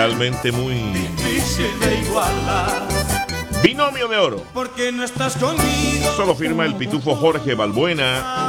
realmente muy difícil de igualar. Binomio de oro. Porque no estás conmigo. Esto lo firma el pitufo Jorge Balbuena.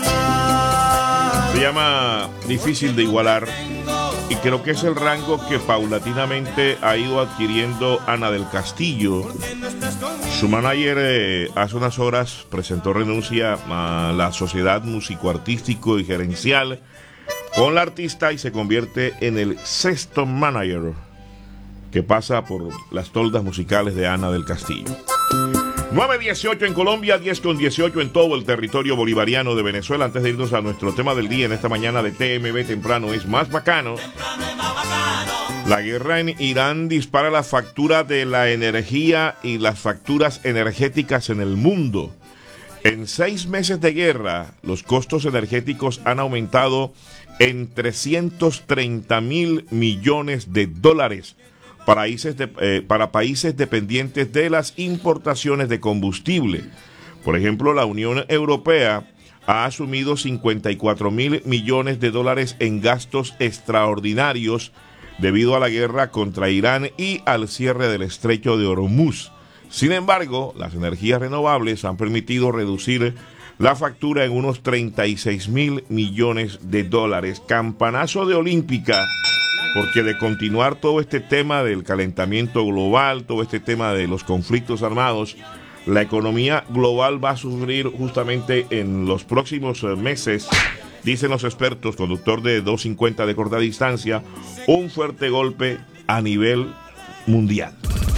Se llama Difícil de igualar. Y creo que es el rango que paulatinamente ha ido adquiriendo Ana del Castillo. Su manager hace unas horas presentó renuncia a la sociedad músico-artístico y gerencial con la artista y se convierte en el sexto manager que pasa por las toldas musicales de Ana del Castillo. 9:18 en Colombia, 10:18 en todo el territorio bolivariano de Venezuela. Antes de irnos a nuestro tema del día en esta mañana de TMB Temprano es más bacano. La guerra en Irán dispara la factura de la energía y las facturas energéticas en el mundo. En 6 meses de guerra, los costos energéticos han aumentado en 330.000 millones de dólares para países dependientes de las importaciones de combustible. Por ejemplo, la Unión Europea ha asumido 54.000 millones de dólares en gastos extraordinarios debido a la guerra contra Irán y al cierre del estrecho de Hormuz. Sin embargo, las energías renovables han permitido reducir la factura en unos 36.000 millones de dólares. Campanazo de Olímpica, porque de continuar todo este tema del calentamiento global, todo este tema de los conflictos armados, la economía global va a sufrir justamente en los próximos meses, dicen los expertos, conductor de 250 de corta distancia, un fuerte golpe a nivel mundial.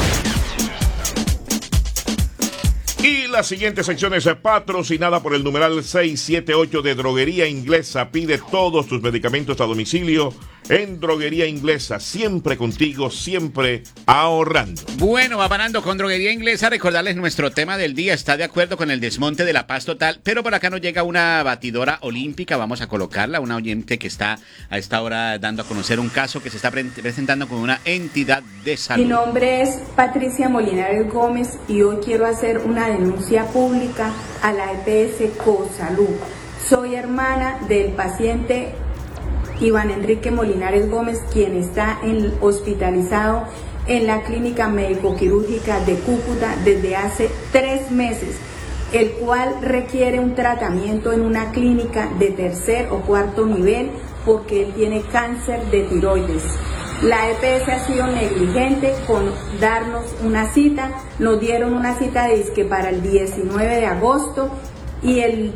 Y la siguiente sección es patrocinada por el numeral 678 de Droguería Inglesa. Pide todos tus medicamentos a domicilio en Droguería Inglesa. Siempre contigo, siempre ahorrando. Bueno, va parando con Droguería Inglesa. Recordarles nuestro tema del día. Está de acuerdo con el desmonte de la paz total, pero por acá nos llega una batidora olímpica. Vamos a colocarla. Una oyente que está a esta hora dando a conocer un caso que se está presentando con una entidad de salud. Mi nombre es Patricia Molinares Gómez y hoy quiero hacer una denuncia pública a la EPS Cosalud. Soy hermana del paciente Iván Enrique Molinares Gómez, quien está hospitalizado en la clínica médico-quirúrgica de Cúcuta desde hace 3 meses, el cual requiere un tratamiento en una clínica de 3er o 4 nivel porque él tiene cáncer de tiroides. La EPS ha sido negligente con darnos una cita. Nos dieron una cita de para el 19 de agosto y el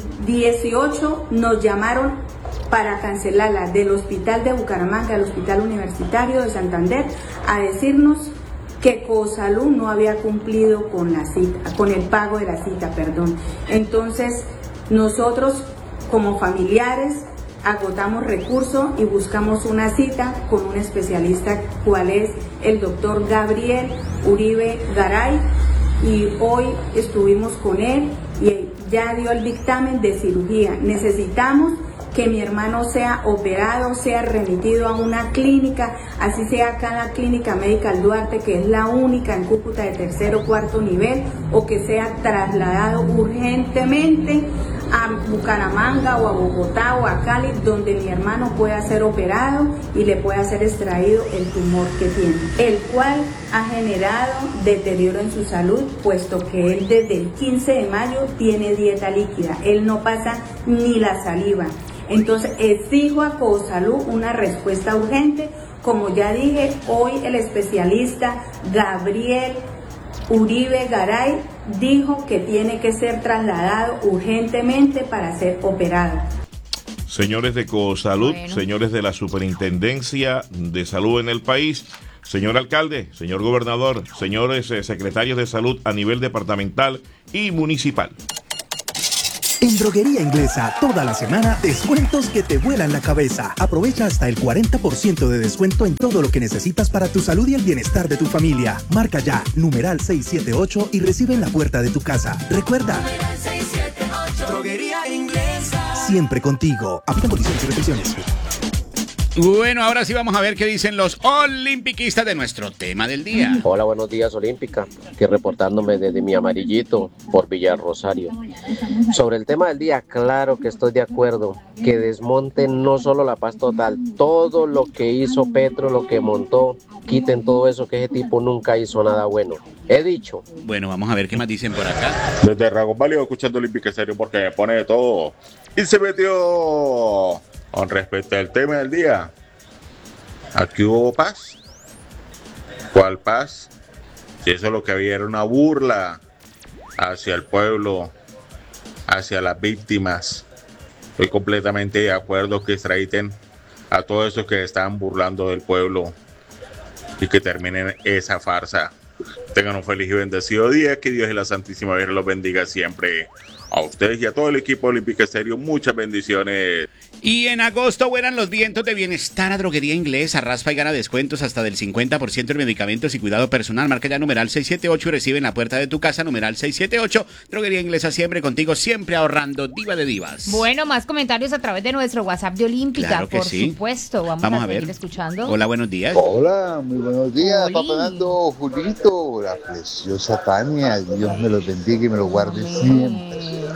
18 nos llamaron para cancelarla del hospital de Bucaramanga al hospital universitario de Santander a decirnos que Cosalud no había cumplido con la cita, con el pago de la cita, perdón. Entonces nosotros como familiares agotamos recursos y buscamos una cita con un especialista, cual es el doctor Gabriel Uribe Garay, y hoy estuvimos con él y ya dio el dictamen de cirugía. Necesitamos que mi hermano sea operado, sea remitido a una clínica, así sea acá en la Clínica Médica Duarte, que es la única en Cúcuta de 3er o 4 nivel, o que sea trasladado urgentemente a Bucaramanga o a Bogotá o a Cali, donde mi hermano pueda ser operado y le pueda ser extraído el tumor que tiene, el cual ha generado deterioro en su salud, puesto que él desde el 15 de mayo tiene dieta líquida, él no pasa ni la saliva. Entonces exijo a Cosalud una respuesta urgente. Como ya dije, hoy el especialista Gabriel Uribe Garay dijo que tiene que ser trasladado urgentemente para ser operado. Señores de Cosalud, señores de la Superintendencia de Salud en el país, señor alcalde, señor gobernador, señores secretarios de salud a nivel departamental y municipal. En Droguería Inglesa, toda la semana, descuentos que te vuelan la cabeza. Aprovecha hasta el 40% de descuento en todo lo que necesitas para tu salud y el bienestar de tu familia. Marca ya, numeral 678 y recibe en la puerta de tu casa. Recuerda, 678. Droguería Inglesa. Siempre contigo. Aplican condiciones y restricciones. Bueno, ahora sí vamos a ver qué dicen los olimpiquistas de nuestro tema del día. Hola, buenos días, Olímpica. Aquí reportándome desde mi Amarillito por Villarrosario. Sobre el tema del día, claro que estoy de acuerdo. Que desmonten no solo la paz total, todo lo que hizo Petro, lo que montó, quiten todo eso, que ese tipo nunca hizo nada bueno. He dicho. Bueno, vamos a ver qué más dicen por acá. Desde Ragón Válido escuchando Olímpica Serio porque me pone de todo. Y se metió con respecto al tema del día. Aquí hubo paz. ¿Cuál paz? Si eso lo que había era una burla hacia el pueblo, hacia las víctimas. Estoy completamente de acuerdo que extraditen a todos esos que están burlando del pueblo y que terminen esa farsa. Tengan un feliz y bendecido día, que Dios y la Santísima Virgen los bendiga siempre. A ustedes y a todo el equipo Olímpica Estéreo, muchas bendiciones. Y en agosto vuelan los vientos de bienestar a Droguería Inglesa. Raspa y gana descuentos hasta del 50% en medicamentos y cuidado personal. Marca ya numeral 678 y recibe en la puerta de tu casa numeral 678. Droguería Inglesa, siempre contigo, siempre ahorrando. Diva de divas. Bueno, más comentarios a través de nuestro WhatsApp de Olímpica, Claro que por sí. supuesto. Vamos a seguir escuchando. Hola, buenos días. Hola, muy buenos días, Oli. Papá Nando, Julito, la preciosa Tania, Dios me los bendiga y me los guarde siempre.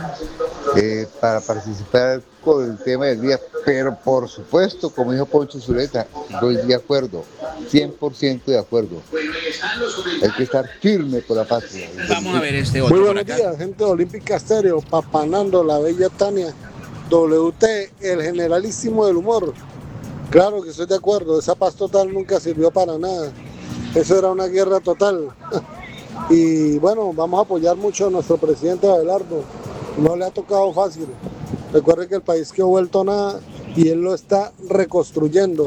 Para participar con el tema del día, pero por supuesto, como dijo Poncho Zuleta, estoy de acuerdo, 100% de acuerdo. Hay que estar firme por la patria. Vamos a ver este otro. Muy por buenos acá. días, gente de Olímpica Estéreo, Papanando, la bella Tania, WT, el generalísimo del humor. Claro que estoy de acuerdo, esa paz total nunca sirvió para nada. Eso era una guerra total. Y bueno, vamos a apoyar mucho a nuestro presidente Abelardo. No le ha tocado fácil. Recuerde que el país quedó vuelto nada y él lo está reconstruyendo.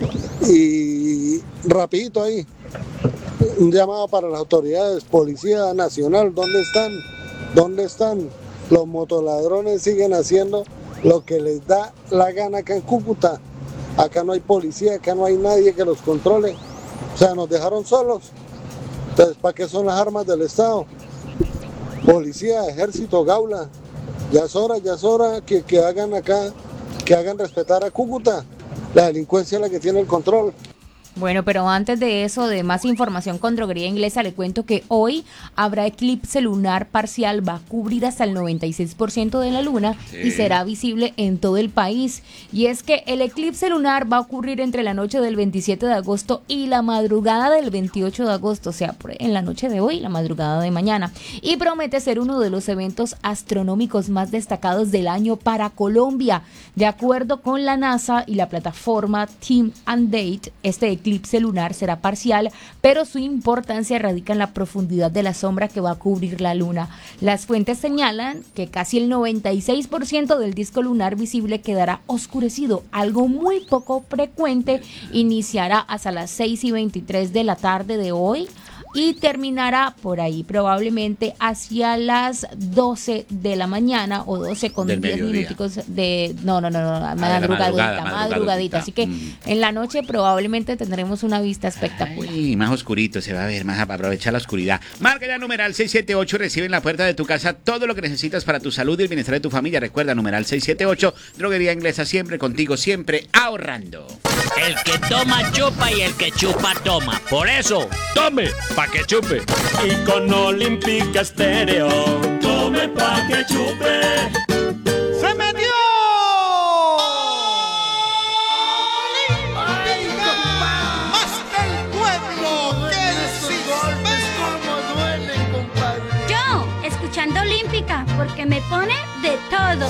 Y rapidito ahí, un llamado para las autoridades, Policía Nacional, ¿dónde están? ¿Dónde están? Los motoladrones siguen haciendo lo que les da la gana acá en Cúcuta. Acá no hay policía, acá no hay nadie que los controle. O sea, nos dejaron solos. Entonces, ¿para qué son las armas del Estado? Policía, ejército, gaula. Ya es hora que hagan acá, que hagan respetar a Cúcuta. La delincuencia es la que tiene el control. Bueno, pero antes de eso, de más información con Droguería Inglesa, le cuento que hoy habrá eclipse lunar parcial, va a cubrir hasta el 96% de la luna y será visible en todo el país. Y es que el eclipse lunar va a ocurrir entre la noche del 27 de agosto y la madrugada del 28 de agosto, o sea, en la noche de hoy, la madrugada de mañana. Y promete ser uno de los eventos astronómicos más destacados del año para Colombia. De acuerdo con la NASA y la plataforma Time and Date, este eclipse lunar será parcial, pero su importancia radica en la profundidad de la sombra que va a cubrir la luna. Las fuentes señalan que casi el 96% del disco lunar visible quedará oscurecido, algo muy poco frecuente. Iniciará hasta las 6:23 de la tarde de hoy y terminará por ahí probablemente hacia las 12 de la mañana o 12 con 10 minuticos de... No, madrugadita. Así que en la noche probablemente tendremos una vista espectacular. Uy, más oscurito, se va a ver, más a aprovechar la oscuridad. Marca ya numeral 678, recibe en la puerta de tu casa todo lo que necesitas para tu salud y el bienestar de tu familia. Recuerda, numeral 678, Droguería Inglesa, siempre contigo, siempre ahorrando. El que toma chupa y el que chupa toma. Por eso, tome pa' que chupe. Y con Olímpica Estéreo, tome pa' que chupe. ¡Se metió! ¡Más que el pueblo! ¡Que el sistema! Yo, escuchando Olímpica, porque me pone